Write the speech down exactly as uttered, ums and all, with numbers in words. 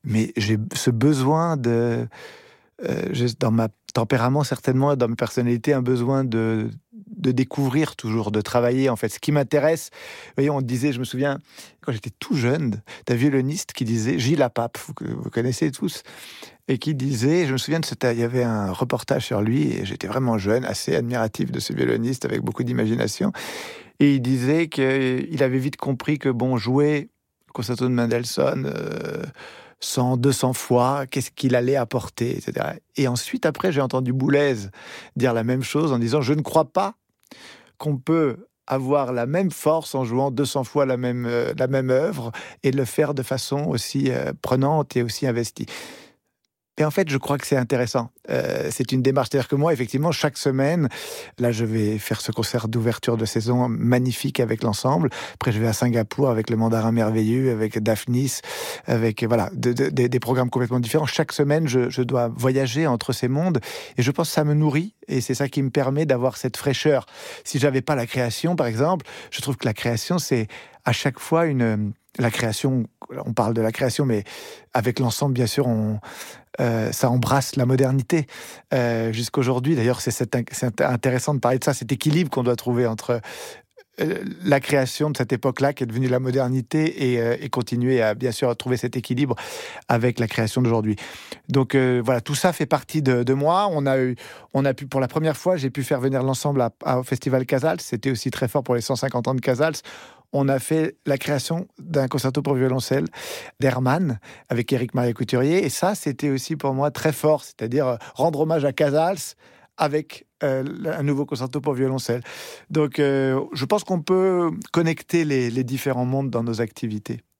mais j'ai ce besoin de... Euh, j'ai dans ma tempérament certainement, dans ma personnalité, un besoin de, de découvrir toujours, de travailler en fait. Ce qui m'intéresse, vous voyez, on disait, je me souviens, quand j'étais tout jeune, d'un violoniste qui disait, Gilles Lapape, vous, vous connaissez tous, et qui disait, je me souviens de ce, il y avait un reportage sur lui, et j'étais vraiment jeune, assez admiratif de ce violoniste, avec beaucoup d'imagination, et il disait qu'il avait vite compris que, bon, jouer le concerto de Mendelssohn... Euh, cent, deux cents fois, qu'est-ce qu'il allait apporter, et cetera. Et ensuite, après, j'ai entendu Boulez dire la même chose en disant « Je ne crois pas qu'on peut avoir la même force en jouant deux cents fois la même, euh, la même œuvre et le faire de façon aussi euh, prenante et aussi investie. » Et en fait, je crois que c'est intéressant. Euh, c'est une démarche. C'est-à-dire que moi, effectivement, chaque semaine, là, je vais faire ce concert d'ouverture de saison magnifique avec l'ensemble. Après, je vais à Singapour avec le Mandarin Merveilleux, avec Daphnis, avec, voilà, de, de, de, des programmes complètement différents. Chaque semaine, je, je dois voyager entre ces mondes. Et je pense que ça me nourrit. Et c'est ça qui me permet d'avoir cette fraîcheur. Si j'avais pas la création, par exemple, je trouve que la création, c'est à chaque fois une... La création, on parle de la création, mais avec l'ensemble, bien sûr, on... Euh, ça embrasse la modernité euh, jusqu'aujourd'hui. D'ailleurs, c'est, c'est, c'est intéressant de parler de ça, cet équilibre qu'on doit trouver entre euh, la création de cette époque-là, qui est devenue la modernité, et, euh, et continuer à, bien sûr, à trouver cet équilibre avec la création d'aujourd'hui. Donc euh, voilà, tout ça fait partie de, de moi. On a eu, on a pu, pour la première fois, j'ai pu faire venir l'ensemble à, à, au Festival Casals. C'était aussi très fort pour les cent cinquante ans de Casals. On a fait la création d'un concerto pour violoncelle d'Hermann avec Éric Maria Couturier. Et ça, c'était aussi pour moi très fort, c'est-à-dire rendre hommage à Casals avec euh, un nouveau concerto pour violoncelle. Donc, euh, je pense qu'on peut connecter les, les différents mondes dans nos activités.